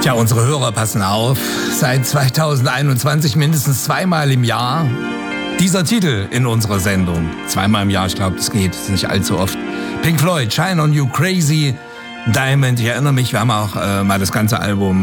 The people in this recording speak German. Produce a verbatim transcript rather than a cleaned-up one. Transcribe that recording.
Tja, unsere Hörer passen auf. Seit zweitausendeinundzwanzig mindestens zweimal im Jahr dieser Titel in unserer Sendung. Zweimal im Jahr, ich glaube, das geht. Das ist nicht allzu oft. Pink Floyd, Shine on You Crazy, Diamond. Ich erinnere mich, wir haben auch äh, mal das ganze Album